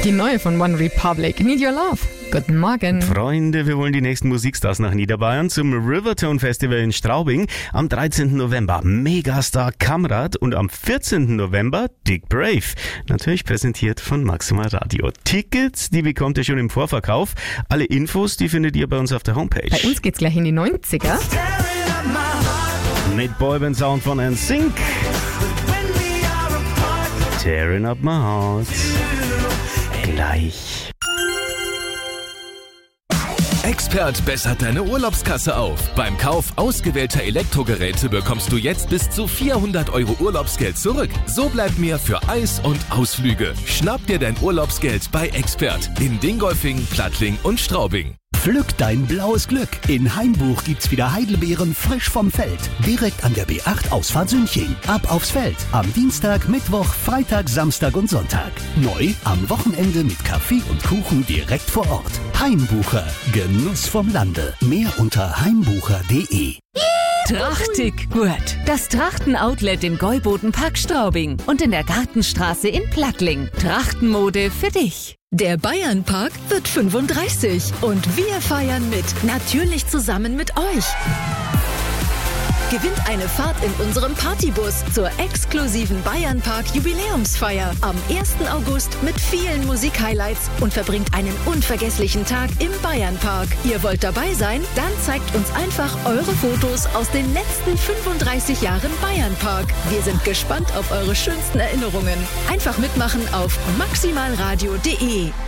Die neue von One Republic, Need Your Love. Guten Morgen. Freunde, wir wollen die nächsten Musikstars nach Niederbayern zum Rivertone Festival in Straubing. Am 13. November Megastar Kamrat und am 14. November Dick Brave. Natürlich präsentiert von Maximal Radio. Tickets, die bekommt ihr schon im Vorverkauf. Alle Infos, die findet ihr bei uns auf der Homepage. Bei uns geht's gleich in die 90er. Mit Boyband Sound von NSYNC. Tearing Up My Heart. Gleich. Expert bessert deine Urlaubskasse auf. Beim Kauf ausgewählter Elektrogeräte bekommst du jetzt bis zu 400 € Urlaubsgeld zurück. So bleibt mehr für Eis und Ausflüge. Schnapp dir dein Urlaubsgeld bei Expert in Dingolfing, Plattling und Straubing. Pflück dein blaues Glück. In Hainbuch gibt's wieder Heidelbeeren frisch vom Feld. Direkt an der B8 Ausfahrt Sünching. Ab aufs Feld. Am Dienstag, Mittwoch, Freitag, Samstag und Sonntag. Neu am Wochenende mit Kaffee und Kuchen direkt vor Ort. Hainbucher. Genuss vom Lande. Mehr unter hainbucher.de. Trachtig gut. Das Trachten-Outlet in Gäuboden-Park Straubing und in der Gartenstraße in Plattling. Trachtenmode für dich. Der Bayernpark wird 35 und wir feiern mit, natürlich zusammen mit euch. Gewinnt eine Fahrt in unserem Partybus zur exklusiven Bayernpark Jubiläumsfeier am 1. August mit vielen Musikhighlights und verbringt einen unvergesslichen Tag im Bayernpark. Ihr wollt dabei sein? Dann zeigt uns einfach eure Fotos aus den letzten 35 Jahren Bayernpark. Wir sind gespannt auf eure schönsten Erinnerungen. Einfach mitmachen auf maximalradio.de.